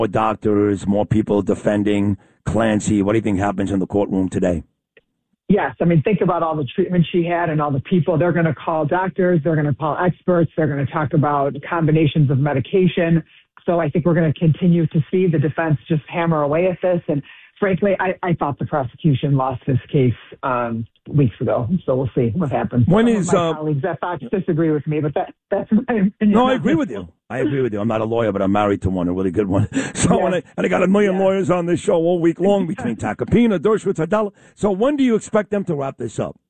more doctors, more people defending Clancy. What do you think happens in the courtroom today? Yes. I mean, think about all the treatment she had and all the people. They're going to call doctors. They're going to call experts. They're going to talk about combinations of medication. So I think we're going to continue to see the defense just hammer away at this. And frankly, I thought the prosecution lost this case weeks ago. So we'll see what happens. When Some is of my colleagues at Fox disagree with me, but that's my opinion. No, I agree with you. I'm not a lawyer, but I'm married to one, a really good one. So, and I got a million lawyers on this show all week long between Tacopina, Dershowitz, Adela. So when do you expect them to wrap this up?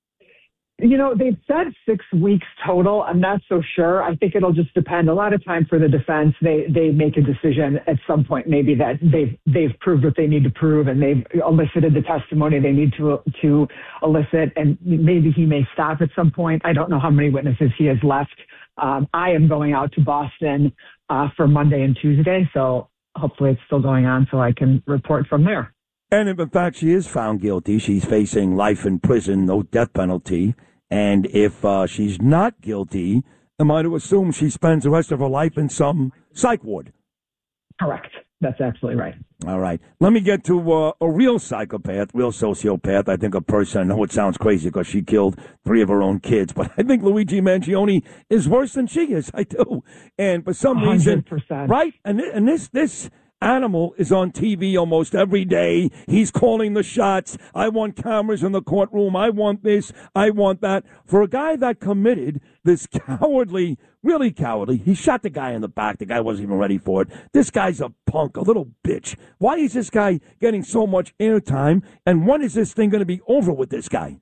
You know, they've said 6 weeks total. I'm not so sure. I think it'll just depend. A lot of time for the defense, they make a decision at some point, maybe that they've proved what they need to prove and they've elicited the testimony they need to elicit, and maybe he may stop at some point. I don't know how many witnesses he has left. I am going out to Boston for Monday and Tuesday, so hopefully it's still going on so I can report from there. And if, in fact, she is found guilty, she's facing life in prison, no death penalty. And if she's not guilty, am I to assume she spends the rest of her life in some psych ward? Correct. That's absolutely right. All right. Let me get to a real psychopath, real sociopath. I think a person, I know it sounds crazy because she killed 3 of her own kids, but I think Luigi Mangione is worse than she is. I do. And for some 100%. reason, right? And this animal is on TV almost every day. He's calling the shots. I want cameras in the courtroom. I want this. I want that. For a guy that committed this cowardly, really cowardly, he shot the guy in the back. The guy wasn't even ready for it. This guy's a punk, a little bitch. Why is this guy getting so much airtime? And when is this thing going to be over with this guy?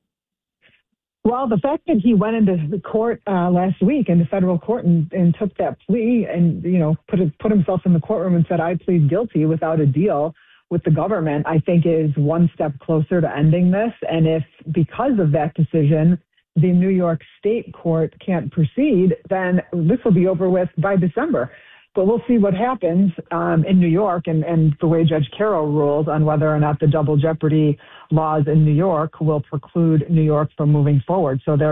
Well, the fact that he went into the court last week, into federal court, and took that plea and, you know, put himself in the courtroom and said, I plead guilty without a deal with the government, I think is one step closer to ending this. And if because of that decision, the New York State court can't proceed, then this will be over with by December. But we'll see what happens in New York and the way Judge Carroll rules on whether or not the double jeopardy laws in New York will preclude New York from moving forward. So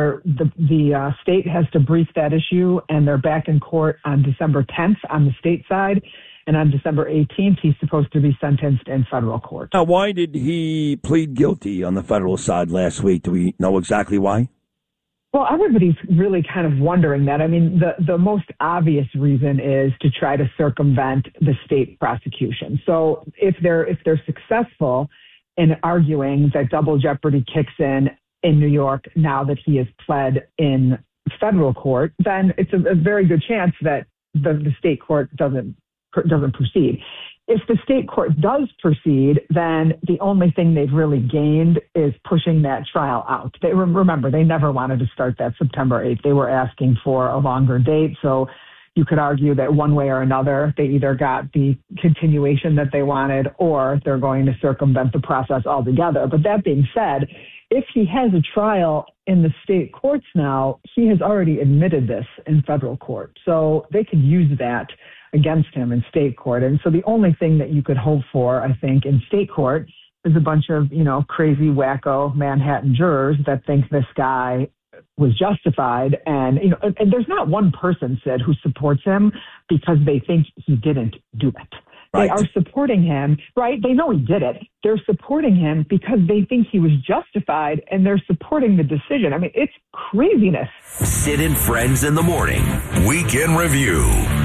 the state has to brief that issue, and they're back in court on December 10th on the state side. And on December 18th, he's supposed to be sentenced in federal court. Now, why did he plead guilty on the federal side last week? Do we know exactly why? Well, everybody's really kind of wondering that. I mean, the most obvious reason is to try to circumvent the state prosecution. So if they're successful in arguing that double jeopardy kicks in New York now that he has pled in federal court, then it's a very good chance that the state court doesn't proceed. If the state court does proceed, then the only thing they've really gained is pushing that trial out. Remember, they never wanted to start that September 8th. They were asking for a longer date. So you could argue that one way or another, they either got the continuation that they wanted or they're going to circumvent the process altogether. But that being said, if he has a trial in the state courts now, he has already admitted this in federal court. So they could use that against him in state court. And so the only thing that you could hope for, I think, in state court is a bunch of, crazy, wacko Manhattan jurors that think this guy was justified. And, and there's not one person, Sid, who supports him because they think he didn't do it. Right. They are supporting him, right? They know he did it. They're supporting him because they think he was justified, and they're supporting the decision. I mean, it's craziness. Sid and Friends in the Morning. Weekend Review.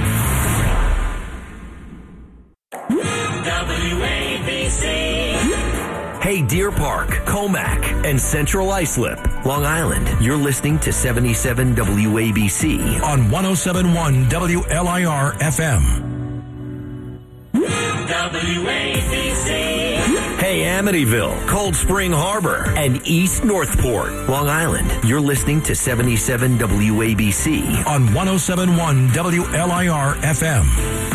WABC. Hey, Deer Park, Comac, and Central Islip, Long Island. You're listening to 77 WABC on 107.1 WLIR FM. WABC. Hey, Amityville, Cold Spring Harbor, and East Northport, Long Island. You're listening to 77 WABC on 107.1 WLIR FM.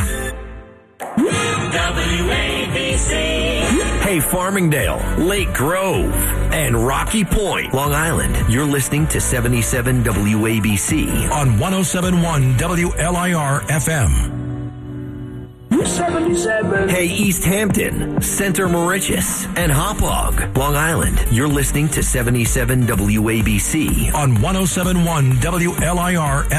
WABC. Hey, Farmingdale, Lake Grove, and Rocky Point, Long Island. You're listening to 77 WABC on 107.1 WLIR FM. 77. Hey, East Hampton, Center Moriches, and Hauppauge, Long Island. You're listening to 77 WABC on 107.1 WLIR FM.